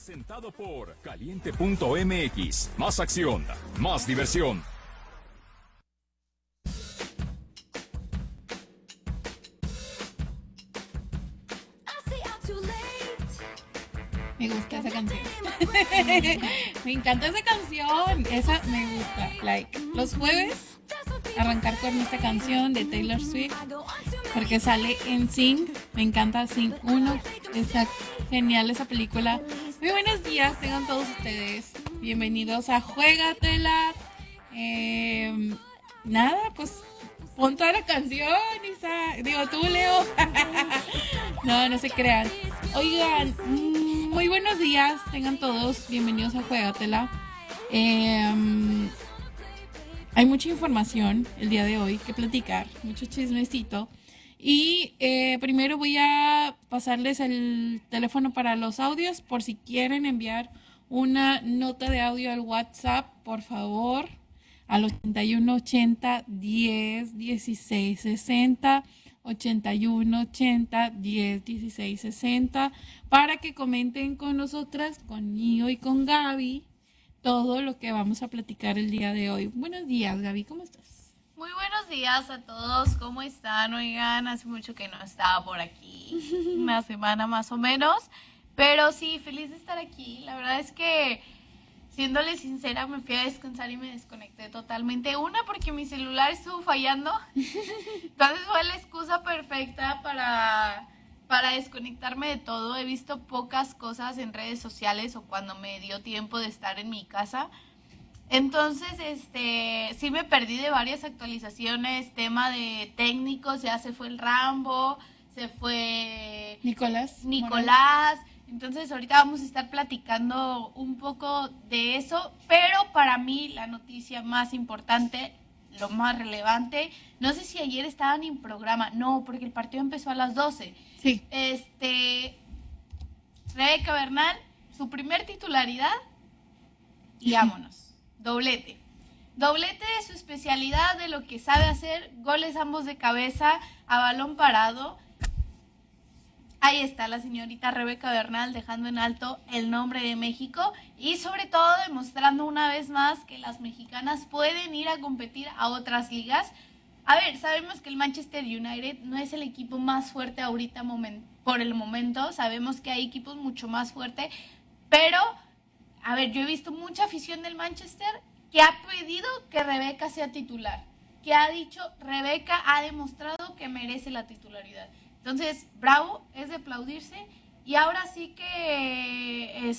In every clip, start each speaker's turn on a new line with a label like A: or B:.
A: Presentado por Caliente.mx. Más acción, más diversión.
B: Me gusta esa canción. Me encanta esa canción. Esa me gusta. Like, los jueves, arrancar con esta canción de Taylor Swift. Porque sale en Sing. Me encanta Sing 1. Está genial esa película. Muy buenos días, tengan todos ustedes. Bienvenidos a Juégatela. Nada, pues pon toda la canción, Isa. Digo, tú, Leo. No se crean. Oigan, muy buenos días, tengan todos. Bienvenidos a Juégatela. Hay mucha información el día de hoy que platicar, mucho chismecito. Y primero voy a pasarles el teléfono para los audios por si quieren enviar una nota de audio al WhatsApp, por favor, al 81 80 10 16 60, 81 80 10 16 60, para que comenten con nosotras, conmigo y con Gaby, todo lo que vamos a platicar el día de hoy. Buenos días, Gaby, ¿cómo estás?
C: Muy buenos días a todos, ¿cómo están? Oigan, hace mucho que no estaba por aquí, una semana más o menos, pero sí, feliz de estar aquí. La verdad es que, siéndole sincera, me fui a descansar y me desconecté totalmente. Una, porque mi celular estuvo fallando, entonces fue la excusa perfecta para desconectarme de todo. He visto pocas cosas en redes sociales o cuando me dio tiempo de estar en mi casa. Entonces, sí me perdí de varias actualizaciones, tema de técnicos, ya se fue el Rambo, se fue
B: Nicolás.
C: Entonces ahorita vamos a estar platicando un poco de eso, pero para mí la noticia más importante, lo más relevante, no sé si ayer estaban en programa, no, porque el partido empezó a las 12.
B: Sí.
C: Rebeca Bernal, su primer titularidad y vámonos. Doblete de su especialidad, de lo que sabe hacer, goles ambos de cabeza, a balón parado. Ahí está la señorita Rebeca Bernal dejando en alto el nombre de México y sobre todo demostrando una vez más que las mexicanas pueden ir a competir a otras ligas. A ver, sabemos que el Manchester United no es el equipo más fuerte ahorita por el momento, sabemos que hay equipos mucho más fuertes, pero... A ver, yo he visto mucha afición del Manchester que ha pedido que Rebeca sea titular, que ha dicho, Rebeca ha demostrado que merece la titularidad. Entonces, bravo, es de aplaudirse. Y ahora sí que,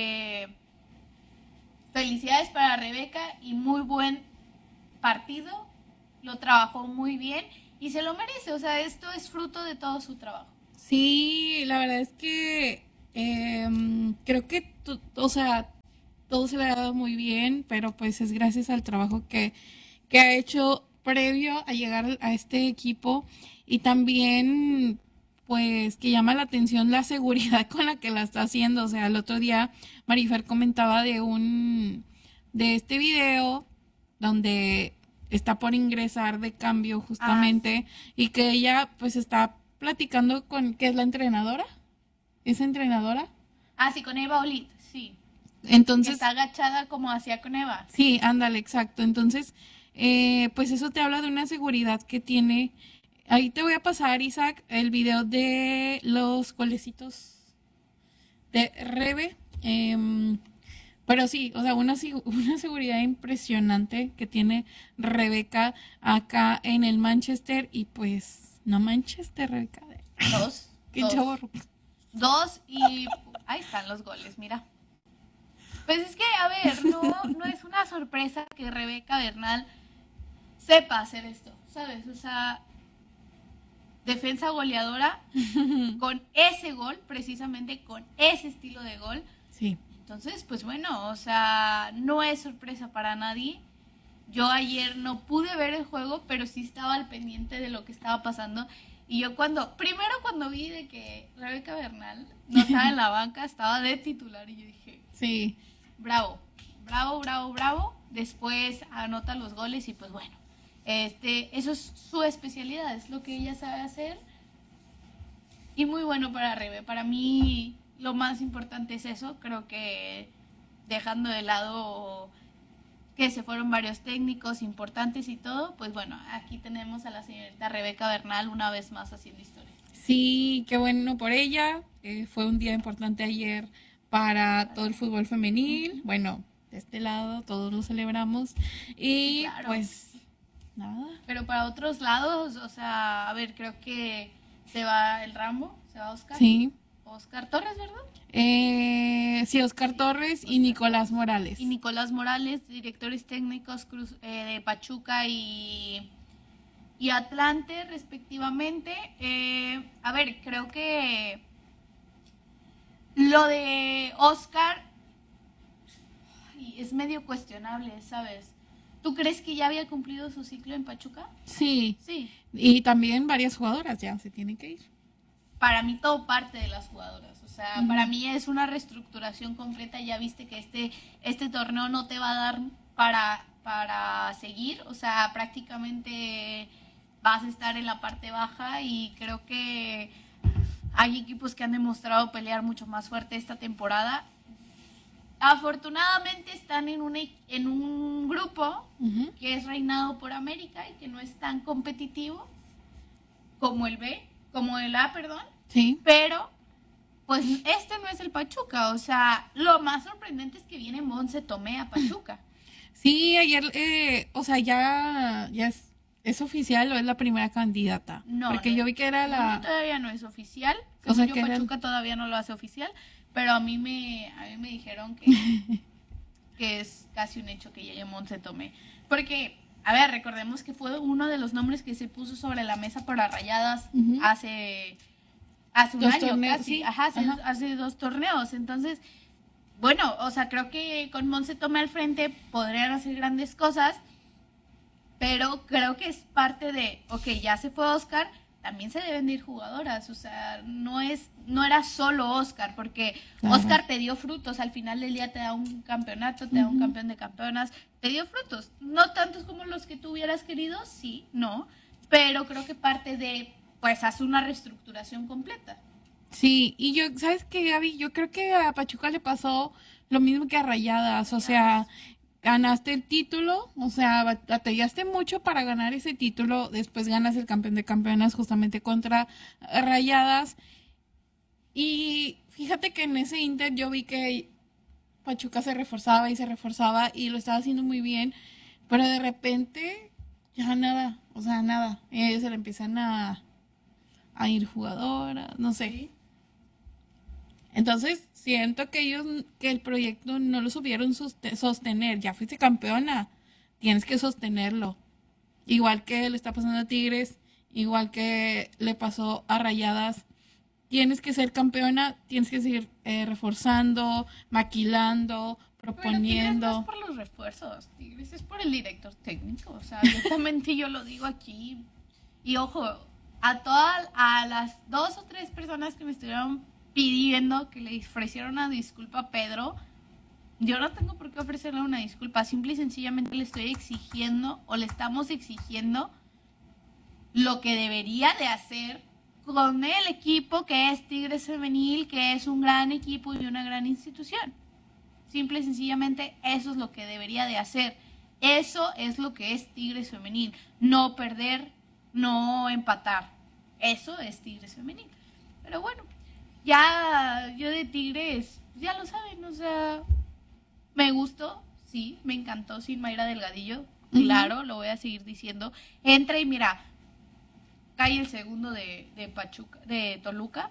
C: felicidades para Rebeca y muy buen partido, lo trabajó muy bien y se lo merece. O sea, esto es fruto de todo su trabajo.
B: Sí, la verdad es que creo que, todo se le ha dado muy bien, pero pues es gracias al trabajo que ha hecho previo a llegar a este equipo y también pues que llama la atención la seguridad con la que la está haciendo. O sea, el otro día Marifer comentaba de este video donde está por ingresar de cambio justamente y que ella pues está platicando con, ¿qué es la entrenadora? ¿Es entrenadora?
C: Sí, con Eva Olit, sí.
B: Entonces,
C: está agachada como hacía con Eva.
B: Sí, ándale, exacto. Entonces, pues eso te habla de una seguridad que tiene. Ahí te voy a pasar, Isaac, el video de los golecitos de Rebe. Pero sí, o sea, una seguridad impresionante que tiene Rebeca acá en el Manchester. Y pues, no Manchester, Rebeca. Qué chorro.
C: 2 y ahí están los goles, mira. Pues es que, a ver, no es una sorpresa que Rebeca Bernal sepa hacer esto, ¿sabes? O sea, defensa goleadora con ese gol, precisamente con ese estilo de gol.
B: Sí.
C: Entonces, pues bueno, o sea, no es sorpresa para nadie. Yo ayer no pude ver el juego, pero sí estaba al pendiente de lo que estaba pasando. Y yo primero cuando vi de que Rebeca Bernal no estaba en la banca, estaba de titular y yo dije,
B: sí,
C: bravo. Después anota los goles y pues bueno, eso es su especialidad, es lo que ella sabe hacer. Y muy bueno para Rebe. Para mí lo más importante es eso. Creo que dejando de lado que se fueron varios técnicos importantes y todo, pues bueno, aquí tenemos a la señorita Rebeca Bernal una vez más haciendo historia.
B: Sí, qué bueno por ella. Fue un día importante ayer para todo el fútbol femenil. Bueno, de este lado todos lo celebramos. Y
C: Claro.
B: pues nada.
C: Pero para otros lados, o sea, a ver, creo que se va el Rambo, se va Oscar.
B: Sí.
C: Oscar Torres, ¿verdad?
B: Sí, Oscar Torres y Nicolás Morales.
C: Y Nicolás Morales, directores técnicos de Pachuca y Atlante, respectivamente. A ver, creo que lo de Oscar es medio cuestionable, ¿sabes? ¿Tú crees que ya había cumplido su ciclo en Pachuca?
B: Sí.
C: Sí.
B: Y también varias jugadoras ya se tienen que ir.
C: Para mí todo parte de las jugadoras. O sea, para mí es una reestructuración completa. Ya viste que este torneo no te va a dar para seguir. O sea, prácticamente vas a estar en la parte baja y creo que hay equipos que han demostrado pelear mucho más fuerte esta temporada. Afortunadamente están en un grupo que es reinado por América y que no es tan competitivo como el A, perdón.
B: Sí.
C: Pero pues este no es el Pachuca. O sea, lo más sorprendente es que viene Montse Tomé a Pachuca.
B: Sí, ayer, o sea, ya es oficial o es la primera candidata.
C: No,
B: porque yo vi que era
C: no, todavía no es oficial.
B: O sea,
C: Según yo,
B: que era
C: Pachuca todavía no lo hace oficial, pero a mí me dijeron que es casi un hecho que llegue Montse Tomé. Porque, a ver, recordemos que fue uno de los nombres que se puso sobre la mesa para Rayadas hace un
B: Dos
C: año
B: torneos,
C: casi.
B: sí.
C: Ajá, hace 2 torneos. Entonces, bueno, o sea, creo que con Montse Tomé al frente podrían hacer grandes cosas, pero creo que es parte de, ok, ya se fue Oscar, también se deben de ir jugadoras. O sea, no era solo Oscar, porque
B: Claro.
C: Oscar te dio frutos. Al final del día te da un campeonato, te da un campeón de campeonas, te dio frutos. No tantos como los que tú hubieras querido, sí, no, pero creo que parte de, pues, hace una reestructuración completa.
B: Sí, y yo, ¿sabes qué, Gaby? Yo creo que a Pachuca le pasó lo mismo que a Rayadas, o sea, ganaste el título, o sea, batallaste mucho para ganar ese título, después ganas el campeón de campeonas justamente contra Rayadas, y fíjate que en ese Inter yo vi que Pachuca se reforzaba y lo estaba haciendo muy bien, pero de repente ya nada, o sea, nada, se le empiezan a ir jugadoras, no sé.
C: Sí.
B: Entonces, siento que el proyecto no lo supieron sostener. Ya fuiste campeona, tienes que sostenerlo. Igual que le está pasando a Tigres, igual que le pasó a Rayadas. Tienes que ser campeona, tienes que seguir reforzando, maquilando, proponiendo.
C: Pero Tigres no es por los refuerzos, Tigres es por el director técnico. O sea, abiertamente yo lo digo aquí. Y ojo, a las 2 o 3 personas que me estuvieron pidiendo que le ofrecieran una disculpa a Pedro, yo no tengo por qué ofrecerle una disculpa. Simple y sencillamente le estoy exigiendo, o le estamos exigiendo, lo que debería de hacer con el equipo que es Tigres Femenil, que es un gran equipo y una gran institución. Simple y sencillamente eso es lo que debería de hacer. Eso es lo que es Tigres Femenil. No perder, no empatar. Eso es Tigres Femenil. Pero bueno, ya yo de Tigres, ya lo saben, o sea, me gustó, sí, me encantó sin Mayra Delgadillo, claro, lo voy a seguir diciendo. Entra y mira, cae el segundo de Pachuca, de Toluca.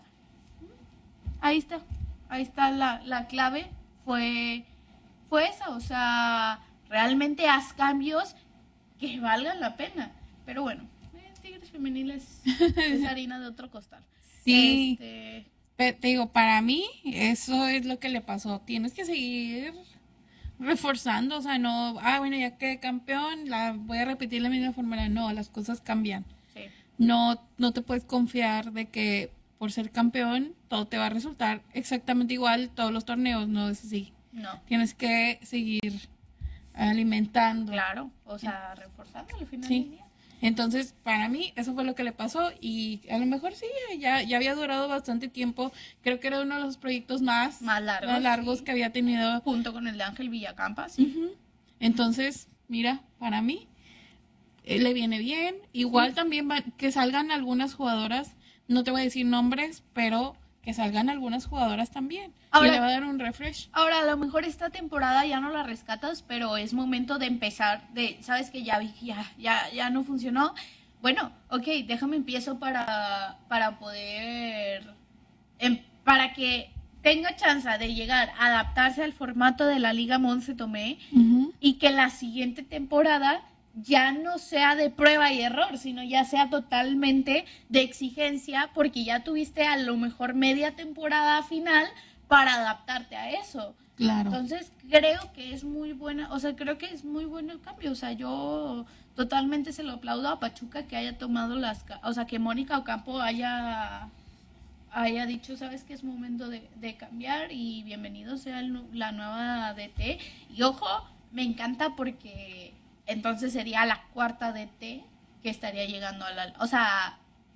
C: Ahí está la clave, fue esa, o sea, realmente haz cambios que valgan la pena. Pero bueno, Tigres Femenil es harina de otro costal.
B: Sí. Te digo, para mí eso es lo que le pasó. Tienes que seguir reforzando, o sea, no, bueno, ya quedé campeón, voy a repetir la misma fórmula. No, las cosas cambian.
C: Sí.
B: No te puedes confiar de que por ser campeón todo te va a resultar exactamente igual todos los torneos, no es así.
C: No.
B: Tienes que seguir alimentando.
C: Claro, o sea, reforzando al final
B: Sí.
C: del día.
B: Entonces, para mí, eso fue lo que le pasó y a lo mejor sí, ya había durado bastante tiempo. Creo que era uno de los proyectos más largos
C: sí.
B: que había tenido.
C: Junto con el de Ángel Villacampa, sí.
B: Ujú. Entonces, mira, para mí le viene bien. Igual también que salgan algunas jugadoras, no te voy a decir nombres, pero que salgan algunas jugadoras también.
C: Ahora,
B: y le va a dar un refresh.
C: Ahora, a lo mejor esta temporada ya no la rescatas, pero es momento de empezar, sabes que ya no funcionó. Bueno, ok, déjame empiezo para poder, para que tenga chance de llegar a adaptarse al formato de la Liga Monse Tomé
B: Ujú.
C: y que la siguiente temporada ya no sea de prueba y error, sino ya sea totalmente de exigencia, porque ya tuviste a lo mejor media temporada final para adaptarte a eso.
B: Claro.
C: Entonces creo que es muy buena, o sea, creo que es muy bueno el cambio, o sea, yo totalmente se lo aplaudo a Pachuca que haya tomado o sea, que Mónica Ocampo haya dicho, sabes que es momento de cambiar y bienvenido sea la nueva DT. Y ojo, me encanta porque entonces sería la cuarta DT que estaría llegando o sea,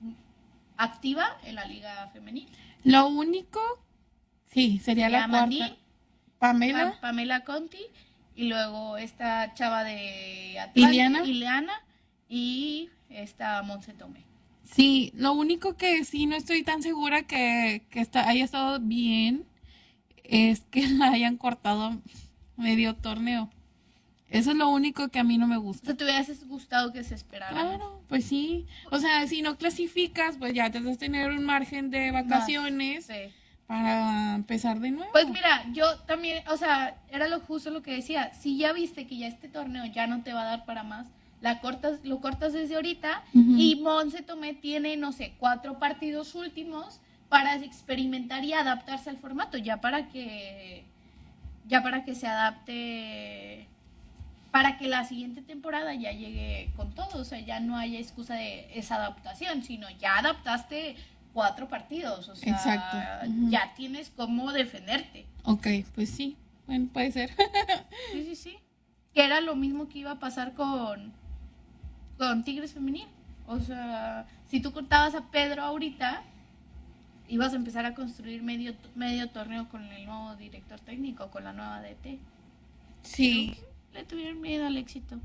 C: activa en la liga femenil.
B: Lo único, sí, sería la cuarta.
C: Mandí,
B: Pamela.
C: Pamela Conti y luego esta chava de Atlanta, Ileana y esta Monse Tomé.
B: Sí, lo único que sí no estoy tan segura que haya estado bien es que la hayan cortado medio torneo. Eso es lo único que a mí no me
C: O
B: gusta.
C: sea, te hubieras gustado que se esperara.
B: Claro, pues sí. O sea, si no clasificas, pues ya te vas a tener un margen de vacaciones para empezar de nuevo.
C: Pues mira, yo también, o sea, era justo lo que decía. Si ya viste que ya este torneo ya no te va a dar para más, lo cortas desde ahorita.
B: Ujú.
C: Y Monse Tomé tiene, no sé, 4 partidos últimos para experimentar y adaptarse al formato, ya para que se adapte, para que la siguiente temporada ya llegue con todo, o sea, ya no haya excusa de esa adaptación, sino ya adaptaste 4 partidos, o sea,
B: exacto. Uh-huh.
C: Ya tienes cómo defenderte.
B: Ok, pues sí, bueno, puede ser.
C: Sí, que era lo mismo que iba a pasar con Tigres Femenil, o sea, si tú cortabas a Pedro ahorita, ibas a empezar a construir medio torneo con el nuevo director técnico, con la nueva DT.
B: Sí.
C: Pero le tuvieron miedo al éxito.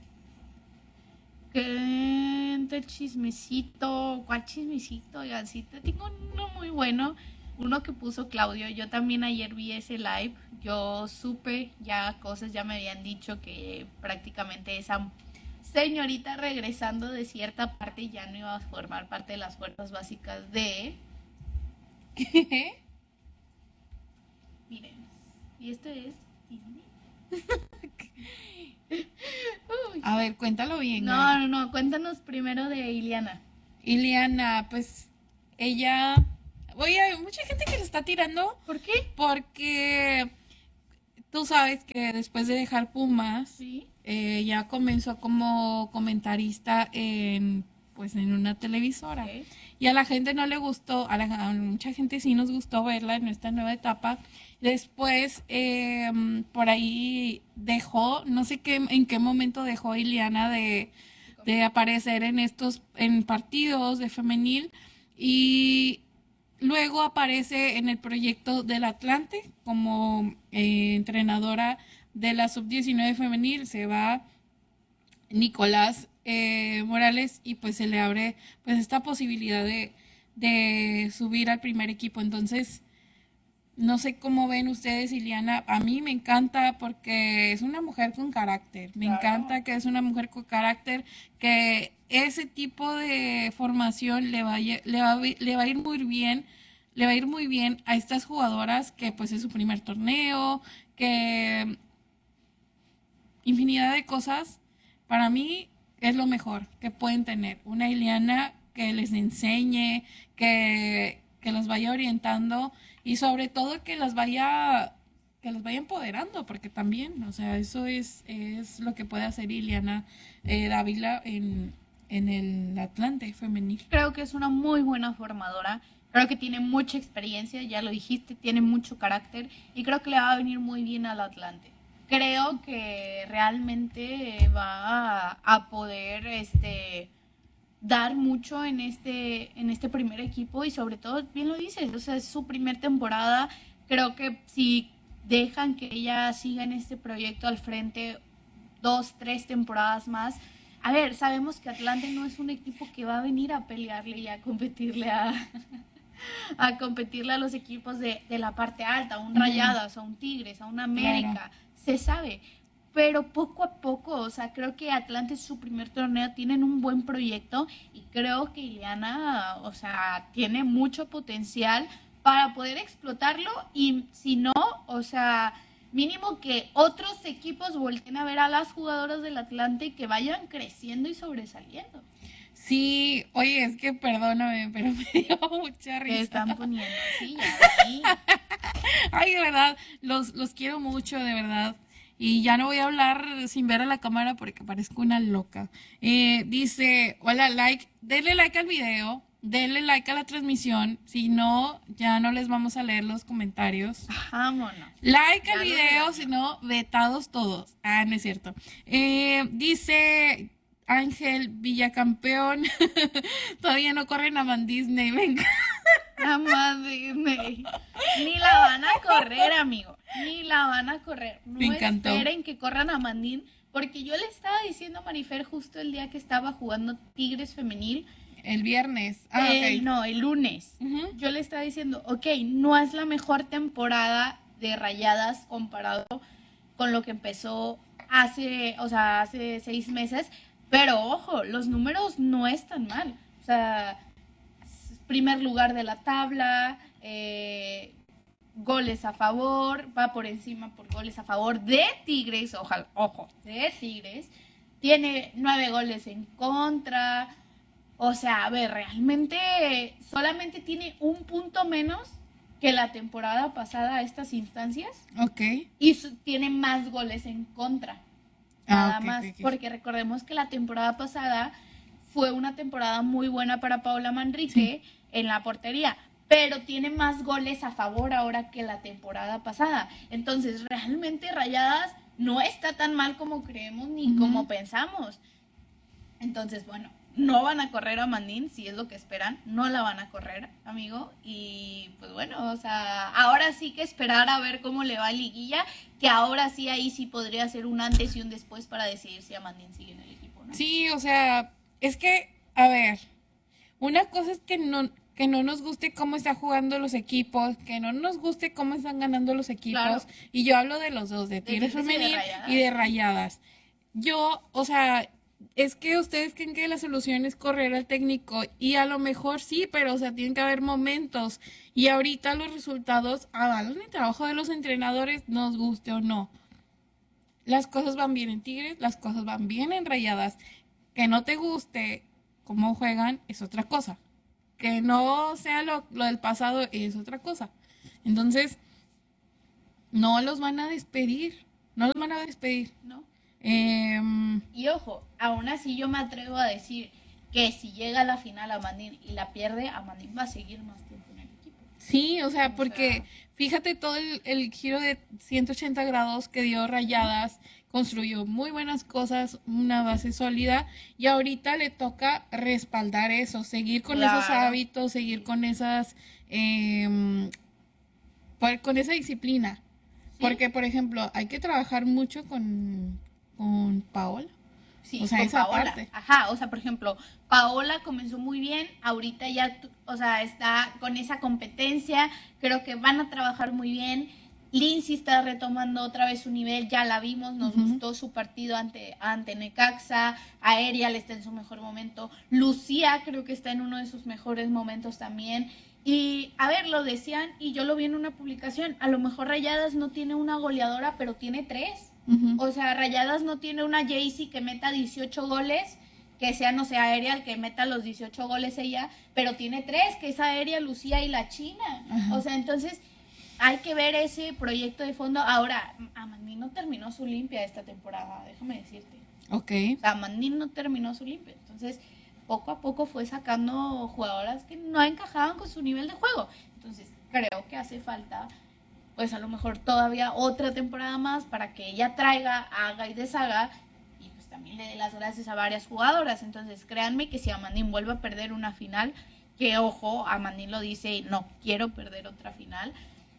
C: ¿Qué chismecito? ¿Cuál chismecito? Oigan, sí, te tengo uno muy bueno. Uno que puso Claudio. Yo también ayer vi ese live. Yo supe ya cosas, ya me habían dicho que prácticamente esa señorita regresando de cierta parte ya no iba a formar parte de las fuerzas básicas de...
B: ¿Qué?
C: Miren, y esto es Disney.
B: A ver, cuéntalo bien.
C: No, cuéntanos primero de Ileana.
B: Ileana, pues ella... Oye, hay mucha gente que le está tirando.
C: ¿Por qué?
B: Porque tú sabes que después de dejar Pumas,
C: ¿Sí?
B: Ya comenzó como comentarista en una televisora.
C: Okay.
B: Y a la gente no le gustó, a mucha gente sí nos gustó verla en esta nueva etapa. Después, por ahí dejó, no sé en qué momento dejó Ileana de aparecer en partidos de femenil, y luego aparece en el proyecto del Atlante como entrenadora de la sub-19 femenil. Se va Nicolás Morales y pues se le abre pues esta posibilidad de subir al primer equipo. Entonces, no sé cómo ven ustedes, Ileana. A mí me encanta porque es una mujer con carácter. Me encanta que es una mujer con carácter, que ese tipo de formación le va a ir muy bien. Le va a ir muy bien a estas jugadoras que pues es su primer torneo, que infinidad de cosas. Para mí es lo mejor que pueden tener. Una Ileana que les enseñe, que los vaya orientando y sobre todo que las vaya empoderando, porque también, o sea, eso es lo que puede hacer Ileana Dávila en el Atlante femenil.
C: Creo que es una muy buena formadora. Creo que tiene mucha experiencia, ya lo dijiste, tiene mucho carácter y creo que le va a venir muy bien al Atlante. creo que realmente va a poder dar mucho en este primer equipo y sobre todo, bien lo dices, o sea, es su primer temporada. Creo que si dejan que ella siga en este proyecto al frente 2, 3 temporadas más, a ver, sabemos que Atlante no es un equipo que va a venir a pelearle y a competirle a competirle a los equipos de la parte alta, a un Rayadas, a un Tigres, a un América, claro. Se sabe, pero poco a poco, o sea, creo que Atlante es su primer torneo, tienen un buen proyecto y creo que Ileana, o sea, tiene mucho potencial para poder explotarlo y si no, o sea, mínimo que otros equipos volteen a ver a las jugadoras del Atlante y que vayan creciendo y sobresaliendo.
B: Sí, oye, es que perdóname, pero me dio mucha risa.
C: Te están poniendo así, ya sí.
B: Ay, de verdad, los quiero mucho, de verdad. Y ya no voy a hablar sin ver a la cámara porque parezco una loca. Dice, hola, denle like al video, denle like a la transmisión. Si no, ya no les vamos a leer los comentarios.
C: Vámonos.
B: Like al video, si no, vetados todos. Ah, no es cierto. Dice Ángel Villacampeón, todavía no corren a Man Disney, venga.
C: A Man Disney. Ni la van a correr, amigo. Ni la van a correr. No
B: me encantó.
C: Esperen que corran a Mandín, porque yo le estaba diciendo a Marifer justo el día que estaba jugando Tigres femenil.
B: El viernes.
C: Okay. No, el lunes. Yo le estaba diciendo, ok, no es la mejor temporada de Rayadas comparado con lo que empezó hace 6 meses, pero ojo, los números no están mal. O sea, primer lugar de la tabla, goles a favor, va por encima por goles a favor de Tigres, ojo, de Tigres, tiene 9 goles en contra, o sea, a ver, realmente solamente tiene un punto menos que la temporada pasada a estas instancias.
B: Ok.
C: Y tiene más goles en contra, nada más, porque recordemos que la temporada pasada fue una temporada muy buena para Paula Manrique en la portería, pero tiene más goles a favor ahora que la temporada pasada. Entonces, realmente Rayadas no está tan mal como creemos ni como pensamos. Entonces, bueno, no van a correr a Mandín, si es lo que esperan, no la van a correr, amigo. Y pues bueno, o sea, ahora sí que esperar a ver cómo le va a Liguilla, que ahora sí ahí sí podría ser un antes y un después para decidir si a Mandín sigue en el equipo, ¿no?
B: Sí, o sea, es que, a ver, una cosa es que no nos guste cómo están jugando los equipos, que no nos guste cómo están ganando los equipos, claro. Y yo hablo de los dos, de Tigres femenil y de Rayadas. Yo, o sea, es que ustedes creen que la solución es correr al técnico y a lo mejor sí, pero o sea, tienen que haber momentos y ahorita los resultados avalan el trabajo de los entrenadores, nos guste o no. Las cosas van bien en Tigres, las cosas van bien en Rayadas. Que no te guste cómo juegan es otra cosa. Que no sea lo del pasado es otra cosa. Entonces, no los van a despedir. No los van a despedir.
C: No. Y ojo, aún así yo me atrevo a decir que si llega a la final a Mandín y la pierde, a Mandín va a seguir más tiempo en el equipo.
B: Sí, o sea, porque fíjate todo el giro de 180 grados que dio Rayadas. Construyó muy buenas cosas, una base sólida y ahorita le toca respaldar eso, seguir con esos hábitos, seguir con esas, con esa disciplina. ¿Sí? Porque, por ejemplo, hay que trabajar mucho con Paola.
C: Sí,
B: o sea,
C: con
B: esa
C: Paola.
B: parte.
C: Ajá, o sea, por ejemplo, Paola comenzó muy bien, ahorita ya, o sea, está con esa competencia, creo que van a trabajar muy bien. Lindsay está retomando otra vez su nivel, ya la vimos, nos gustó su partido ante Necaxa, Aerial está en su mejor momento, Lucía creo que está en uno de sus mejores momentos también, y a ver, lo decían, y yo lo vi en una publicación, a lo mejor Rayadas no tiene una goleadora, pero tiene 3, o sea, Rayadas no tiene una Jaycee que meta 18 goles, que sea, no sé, Aerial que meta los 18 goles ella, pero tiene 3, que es Aerial, Lucía y la China, o sea, entonces hay que ver ese proyecto de fondo. Ahora, Amandín no terminó su limpia esta temporada, déjame decirte.
B: Ok.
C: O sea, Amandín no terminó su limpia. Entonces, poco a poco fue sacando jugadoras que no encajaban con su nivel de juego. Entonces, creo que hace falta pues a lo mejor todavía otra temporada más para que ella traiga, haga y deshaga, y pues también le dé las gracias a varias jugadoras. Entonces créanme que si Amandine vuelve a perder una final, que ojo, Amandine lo dice, no quiero perder otra final,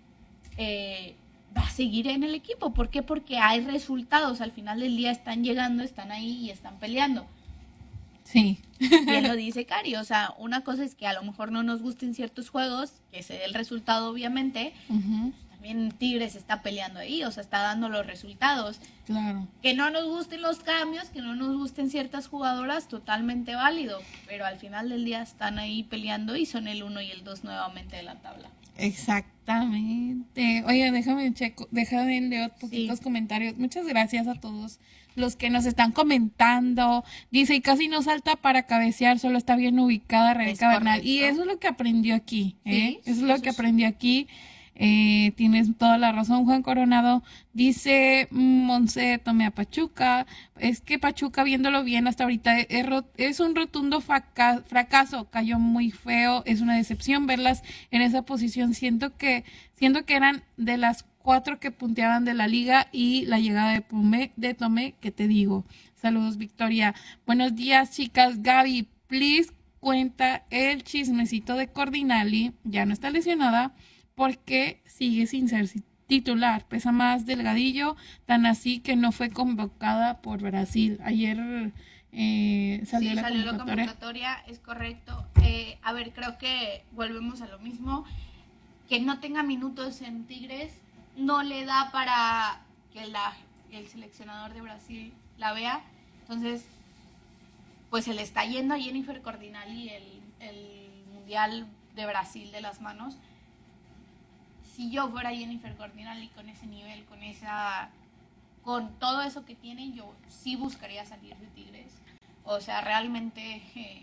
C: va a seguir en el equipo. ¿Por qué? Porque hay resultados, al final del día están llegando, están ahí y están peleando.
B: Sí.
C: Bien lo dice Cari, o sea, una cosa es que a lo mejor no nos gusten ciertos juegos, que se dé el resultado obviamente, también Tigres está peleando ahí, o sea, está dando los resultados.
B: Claro.
C: Que no nos gusten los cambios, que no nos gusten ciertas jugadoras, totalmente válido, pero al final del día están ahí peleando y son el 1 y el 2 nuevamente de la tabla.
B: Exactamente. Oye, déjame leer poquitos comentarios. Muchas gracias a todos los que nos están comentando. Dice, y casi no salta para cabecear, solo está bien ubicada Rebeca Bernal. Y eso es lo que aprendió aquí, ¿eh?
C: Sí,
B: eso es lo que aprendió aquí. Tienes toda la razón. Juan Coronado dice, Monse tome a Pachuca. Es que Pachuca, viéndolo bien hasta ahorita, es un rotundo fracaso. Cayó muy feo, es una decepción verlas en esa posición. Siento que eran de las 4 que punteaban de la liga, y la llegada de Tomé, que te digo. Saludos, Victoria. Buenos días, chicas. Gaby, please cuenta el chismecito de Cordinali. Ya no está lesionada porque sigue sin ser titular. Pesa más delgadillo, tan así que no fue convocada por Brasil. Ayer salió la convocatoria.
C: Es correcto. A ver, creo que volvemos a lo mismo. Que no tenga minutos en Tigres no le da para que el seleccionador de Brasil la vea. Entonces, pues se le está yendo a Jennifer Cordinali el Mundial de Brasil de las manos. Si yo fuera Jennifer Cordinali con ese nivel, con todo eso que tiene, yo sí buscaría salir de Tigres. O sea, realmente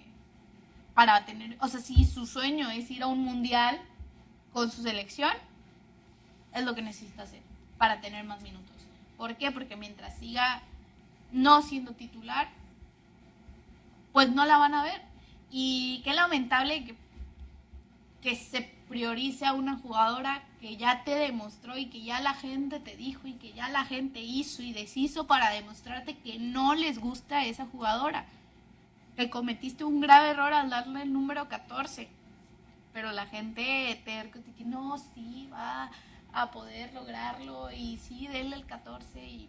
C: para tener, o sea, si su sueño es ir a un mundial con su selección, es lo que necesita hacer para tener más minutos. ¿Por qué? Porque mientras siga no siendo titular, pues no la van a ver. Y qué lamentable que se priorice a una jugadora que ya te demostró y que ya la gente te dijo y que ya la gente hizo y deshizo para demostrarte que no les gusta esa jugadora. Que cometiste un grave error al darle el número 14. Pero la gente terco te dice, no, sí, va a poder lograrlo y sí, denle el 14 y...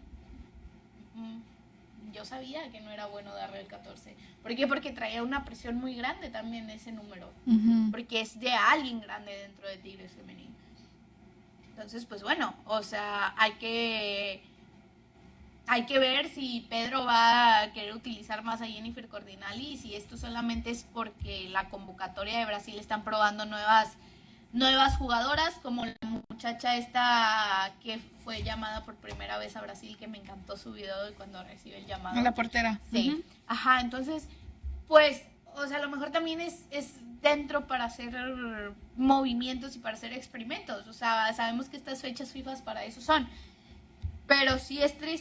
C: yo sabía que no era bueno darle el 14. ¿Por qué? Porque traía una presión muy grande también ese número. Porque es de alguien grande dentro de Tigres femenino. Entonces, pues bueno, o sea, hay que ver si Pedro va a querer utilizar más a Jennifer Cordinali y si esto solamente es porque la convocatoria de Brasil están probando nuevas jugadoras, como la muchacha esta que fue llamada por primera vez a Brasil, que me encantó su video de cuando recibe el llamado.
B: La portera.
C: Sí. Ajá, entonces, pues, o sea, a lo mejor también es dentro para hacer movimientos y para hacer experimentos. O sea, sabemos que estas fechas FIFA para eso son. Pero sí es triste